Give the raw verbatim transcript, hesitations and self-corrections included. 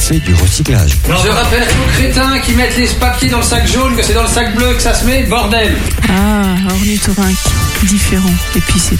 fait du recyclage. Je rappelle aux crétins qui mettent les papiers dans le sac jaune que c'est dans le sac bleu que ça se met, bordel. Ah, ornithorynque, différent. Et puis c'est